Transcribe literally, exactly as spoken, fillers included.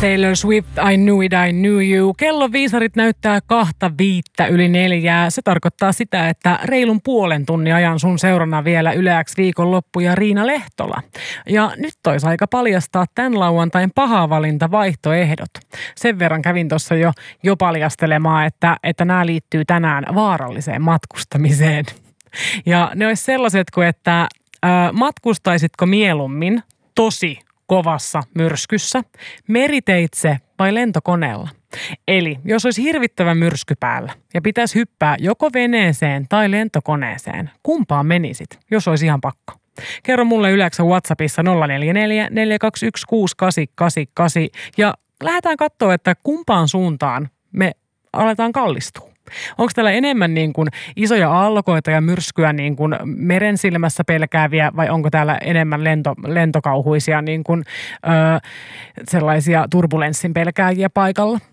Taylor Swift, I knew it, I knew you. Kello viisarit näyttää kahta viittä yli neljää. Se tarkoittaa sitä, että reilun puolen tunnin ajan sun seurana vielä Yle X viikonloppu ja Riina Lehtola. Ja nyt olisi aika paljastaa tämän lauantain paha valinta vaihtoehdot. Sen verran kävin tuossa jo, jo paljastelemaan, että, että nämä liittyy tänään vaaralliseen matkustamiseen. Ja ne olisi sellaiset kuin, että ä, matkustaisitko mieluummin tosi kovassa myrskyssä, meriteitse vai lentokoneella. Eli jos olisi hirvittävä myrsky päällä ja pitäisi hyppää joko veneeseen tai lentokoneeseen, kumpaan menisit, jos olisi ihan pakko? Kerro mulle Yle X:n WhatsAppissa nolla neljä neljä, neljä kaksi yksi, kuusi kahdeksan kahdeksan kahdeksan ja lähdetään katsoa, että kumpaan suuntaan me aletaan kallistua. Onko täällä enemmän niin kuin isoja aallokoita ja myrskyä niin kuin meren silmässä pelkääviä vai onko täällä enemmän lento, lentokauhuisia niin kuin, ö, sellaisia turbulenssin pelkääjiä paikalla?